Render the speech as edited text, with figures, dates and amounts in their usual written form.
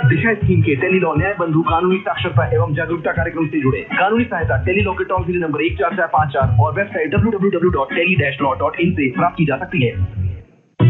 दिशा scheme के tele law न्याय बंधु कानूनी साक्षरता एवं जागरूकता कार्यक्रम से जुड़े। कानूनी सहायता टेली लॉ के टोल फ्री नंबर 14454 और वेबसाइट www.tele-law.in से प्राप्त की जा सकती है।